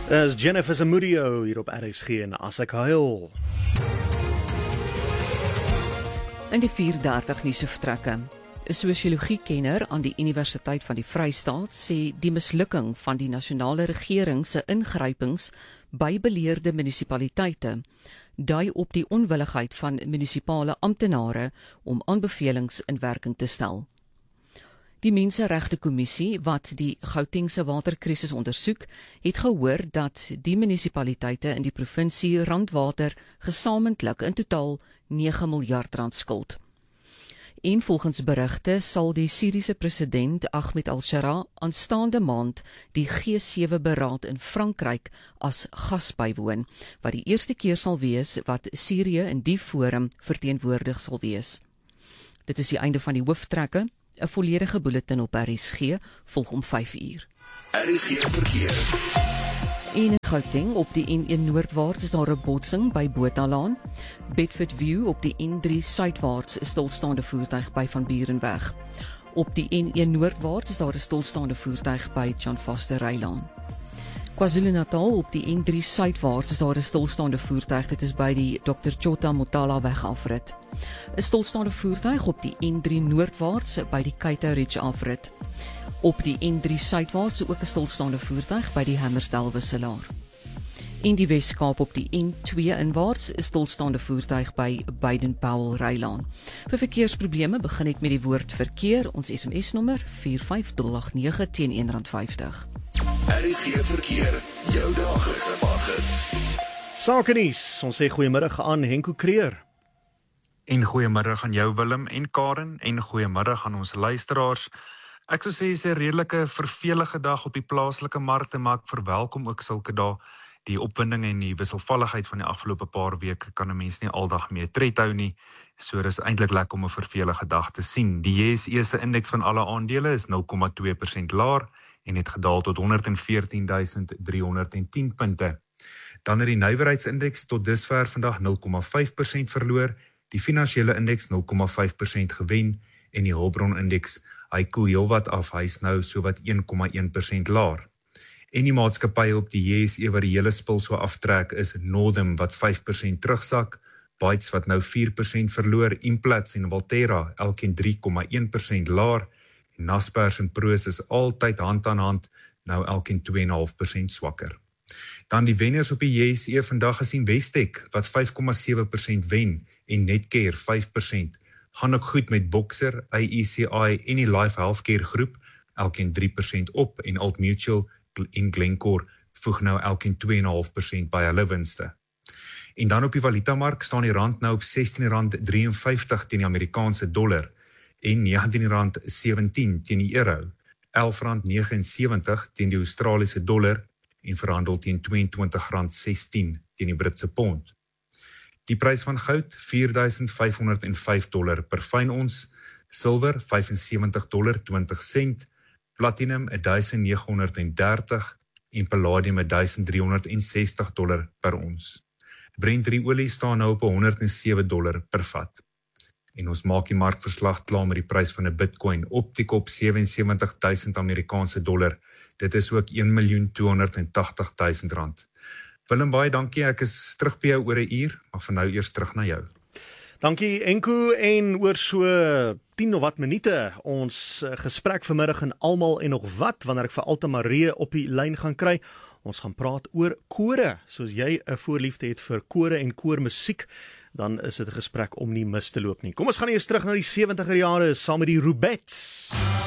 Is Jennifer Zamudio hier op RSG en As ek huil. In die 4:30 nuusvertrekke. 'n Sosiologiekenner aan die Universiteit van die Vrystaat sê die mislukking van die nasionale regering se ingrypings by beleerde munisipaliteite dui op die onwilligheid van munisipale amptenare om aanbevelings in werking te stel. Die Menseregtekommissie wat die Gautengse waterkrisis ondersoek, het gehoor dat die munisipaliteite in die provinsie Randwater gesamentlik in totaal 9 miljard rand skuld. En volgens berigte sal die Syriese president Ahmed al-Shara aanstaande maand die G7-beraad in Frankryk as gas bywoon, wat die eerste keer sal wees wat Syrië in die forum verteenwoordig sal wees. Dit is die einde van die hooftrekke. 'n volledige bulletin op RSG volg om 5:00. RSG verkeer. In Gauteng op die N1 noordwaarts is daar 'n botsing by Bothalaan. Bedford View op die N3 suidwaarts is stilstaande voertuig by Van Burenweg. Op die N1 noordwaarts is daar 'n stilstaande voertuig by John Foster Rylaan. KwaZulu-Natal op die N3 suidwaarts is daar 'n stilstaande voertuig, dit is by die Dr. Chota Motala weg afrit. 'n Stilstaande voertuig op die N3 noordwaarts by die Cato Ridge afrit. Op die N3 suidwaarts ook 'n stilstaande voertuig by die Hammersdale wisselaar. In die Weskaap op die N2 inwaarts is stilstaande voertuig by Baden-Powell Rylaan. Vir verkeersprobleme begin net met die woord verkeer, ons SMS-nommer 45889 teen R1.50. RSG verkeer, jou daaglikse paggids. Sakenuus, ons sê goeiemiddag aan Henko Kreer. En goeiemiddag aan jou Willem en Karen en goeiemiddag aan ons luisteraars. Ek sou sê is 'n redelike vervelige dag op die plaaslike markte, maar ek verwelkom ook sulke dae. Die opwinding en die wisselvalligheid van die afgelope paar weke kan 'n mens nie aldag mee tred hou nie. So dis eintlik lekker om 'n vervelige dag te sien. Die JSE se indeks van alle aandele is 0,2% laer en het gedaal tot 114.310 punte. Dan het die nywerheidsindeks tot dusver vandag 0,5% verloor, die finansiële indeks 0,5% gewen en die hulpbronindeks hy koel heelwat af, hy is nou sowat 1,1% laer. En die maatskappye op die JSE wat die hele spul so aftrek is Northam wat 5% terugsak, Bytes wat nou 4% verloor, Implats en Valterra elkeen 3,1% laer, en Naspers en Prosus is altyd hand aan hand, nou elkeen 2,5% swakker. Dan die wenners op die JSE vandag gesien Westec wat 5,7% wen en Netcare 5%. Gaan ook goed met Boxer, IECI en die Life Healthcare groep, elkeen 3% op en Old Mutual en Glencore voeg nou elkeen 2,5% by hulle winste. En dan op die valutamark staan die rand nou op R16,53 teen die Amerikaanse dollar en R19,17 teen die euro, R11,79 teen die Australiese dollar en verhandel teen R22,16 teen die Britse pond. Die prys van goud $4,505 per fyn ons, silwer $75.20, platinum $1,930 en palladium $1,360 per ons. Brent olie staan nou op $107 per vat. En ons maak die markverslag klaar met die prys van 'n Bitcoin op die kop 77.000 Amerikaanse dollar. Dit is ook R1,280,000. Willem, baie dankie, ek is terug by jou oor 'n uur, maar vir nou eers terug na jou. Dankie Enko, en oor so 10 of wat minute ons gesprek vanmiddag in Almal en nog wat, wanneer ek vir Alta Marie op die lyn gaan kry. Ons gaan praat oor kore. Soos jy 'n voorliefde het vir kore en koormusiek, dan is dit 'n gesprek om nie mis te loop nie. Kom ons gaan eers terug na die 70er jare saam met die Rubettes.